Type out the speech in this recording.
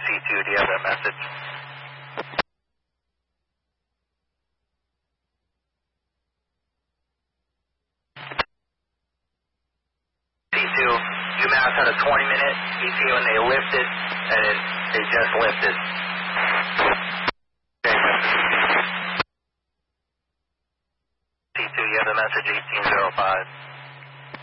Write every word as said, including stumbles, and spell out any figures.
two, do you have that message? C two, UMass had a twenty minute E T A when they lifted, and it, they just lifted. C two, you have the message eighteen oh five.